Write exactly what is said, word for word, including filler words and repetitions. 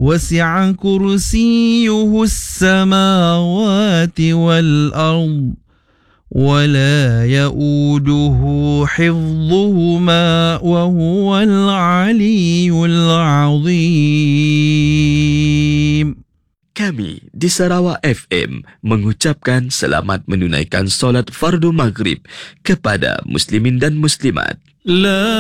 وسع كرسيه السماوات والأرض ولا يؤوده حفظهما وهو العلي العظيم. Kami di Sarawak F M mengucapkan selamat menunaikan solat fardu maghrib kepada muslimin dan muslimat. La